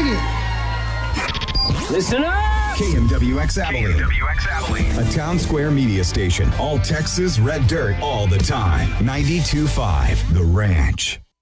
Dig it. Listen up! KMWX Abilene. KMWX Abilene. A Town Square media station. All Texas Red Dirt all the time. 92.5 The Ranch.